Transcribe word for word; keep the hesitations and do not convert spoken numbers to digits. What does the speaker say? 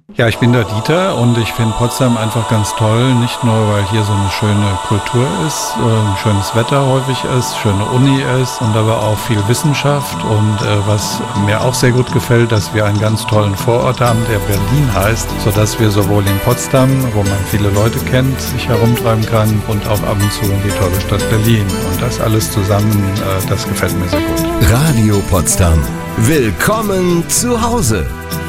Ja, ich bin der Dieter und ich finde Potsdam einfach ganz toll, nicht nur, weil hier so eine schöne Kultur ist, äh, schönes Wetter häufig ist, schöne Uni ist und aber auch viel Wissenschaft und äh, was mir auch sehr gut gefällt, dass wir einen ganz tollen Vorort haben, der Berlin heißt, sodass wir sowohl in Potsdam, wo man viele Leute kennt, sich herumtreiben kann und auch ab und zu in die tolle Stadt Berlin. Und das alles zusammen, äh, das gefällt mir sehr gut. Radio Potsdam. Willkommen zu Hause.